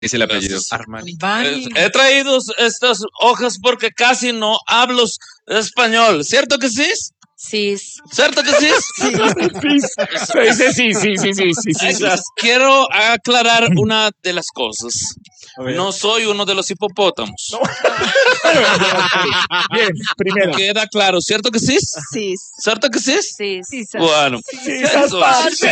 es el apellido. Gracias. Armani. He traído estas hojas porque casi no hablo español. ¿Cierto que sí? Sí. ¿Cierto que sí? Sí. Quiero aclarar una de las cosas. No soy uno de los hipopótamos. Bien, primero. Queda claro, ¿cierto que sí? Sí. ¿Cierto que sí? Sí. Bueno, eso es.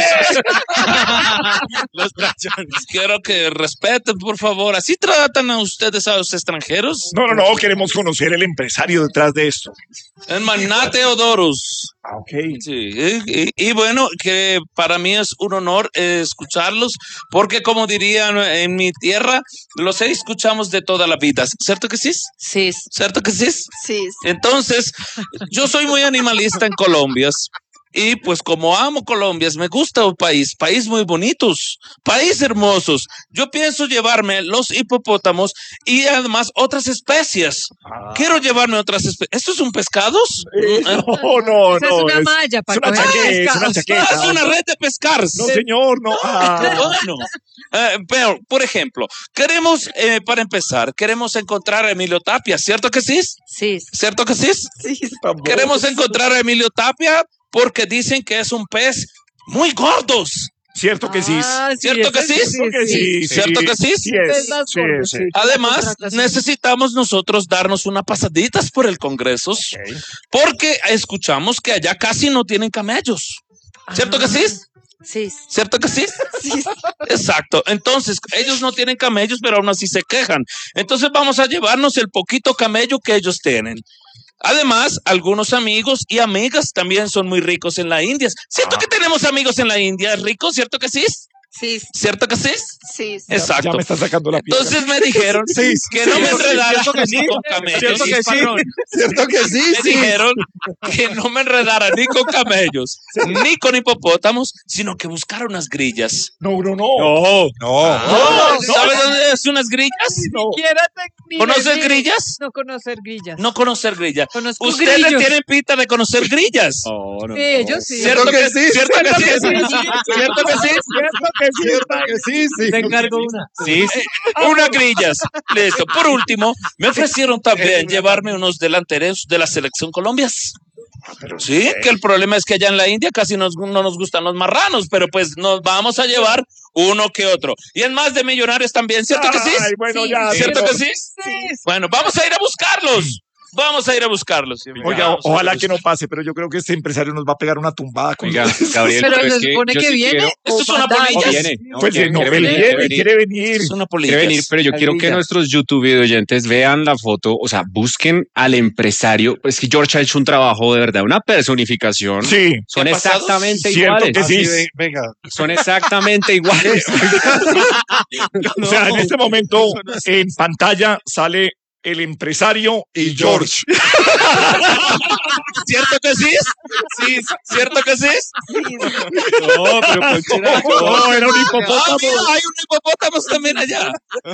Los trachones. Quiero que respeten, por favor. ¿Así tratan a ustedes a los extranjeros? No, queremos conocer el empresario detrás de esto. El magnate Odorus. Ok. Sí, y bueno, que para mí es un honor escucharlos, porque como dirían en mi tierra, los escuchamos de toda la vida. ¿Cierto que sí? Sí. ¿Cierto que sí? Sí. Entonces, yo soy muy animalista en Colombia. Y pues como amo Colombia, me gusta el país muy bonitos, país hermosos. Yo pienso llevarme los hipopótamos y además otras especies. Quiero llevarme otras especies. ¿Esto es un pescado? No. Esa es una malla para Es una coger chaqueta, es una chaqueta. Es una red de pescar. No, señor, no. Bueno, pero, por ejemplo, queremos, para empezar, queremos encontrar a Emilio Tapia, ¿cierto que sí? Sí. ¿Cierto que sí? Sí. Queremos encontrar a Emilio Tapia porque dicen que es un pez muy gordos. Cierto que sí. ¿Cierto que sí? ¿Cierto que sí? Sí es. Sí. Además, necesitamos nosotros darnos una pasaditas por el Congreso, porque escuchamos que allá casi no tienen camellos. ¿Cierto que sí? Sí. ¿Cierto que sí? Sí. Exacto. Entonces, ellos no tienen camellos, pero aún así se quejan. Entonces, vamos a llevarnos el poquito camello que ellos tienen. Además, algunos amigos y amigas también son muy ricos en la India. ¿Cierto que tenemos amigos en la India ricos? ¿Cierto que sí? Sí. ¿Cierto que sí? Sí. Exacto. Ya me está sacando la piedra. Entonces me dijeron que no me enredara ni con camellos. ¿Cierto que sí? ¿Cierto que sí? Me dijeron que no me enredara ni con camellos, ni con hipopótamos, sino que buscara unas grillas. No. ¿Sabes dónde es unas grillas? ¿Conoces grillas? No conocer grillas. No conocer grillas. Conozco Ustedes grillos. tienen pinta de conocer grillas. No. Sí, ellos sí. ¿Cierto que sí? ¿Cierto que sí? ¿Cierto que sí? Sí. Te encargo una. Sí. Unas grillas. Listo. Por último, me ofrecieron también llevarme unos delanteros de la selección Colombia. Sí, que el problema es que allá en la India casi no nos gustan los marranos, pero pues nos vamos a llevar uno que otro. Y en más de millonarios también, ¿cierto que sí? Ay, bueno, Sí. ya. ¿Cierto que sí? Sí. Bueno, vamos a ir a buscarlos. Vamos a ir a buscarlos. Oiga, Vamos a ojalá ir a que no pase, pero yo creo que este empresario nos va a pegar una tumbada con Oiga, Gabriel, Pero es se que supone yo que sí viene. quiero- Esto es una batalla. polilla. Viene. Pues quiere no, venir, quiere venir. Es una polilla. Quiere venir, pero yo quiero que nuestros YouTube video oyentes vean la foto, o sea, busquen al empresario. Pues que George ha hecho un trabajo de verdad, una personificación. Sí. Son ¿Qué ha pasado? exactamente Cierto iguales. que sí. Venga. Son exactamente iguales. O sea, en este momento en pantalla sale el empresario y George. ¿Cierto que sí? Sí, ¿cierto que sí? No, pero pues, No, era un hipopótamo. Mira, hay un hipopótamo también allá.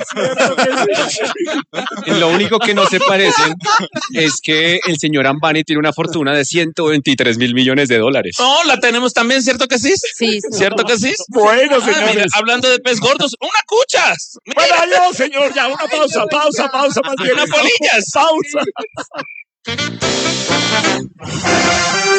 lo único que no se parecen es que el señor Ambani tiene una fortuna de 123 mil millones de dólares. No, la tenemos también, ¿cierto que sí? Sí. ¿Cierto que sí? Bueno, Ah, mira, señores. hablando de pez gordos, una cucha. Bueno, adiós, señor. Ya, una pausa, más bien. Una polillas. Pausa.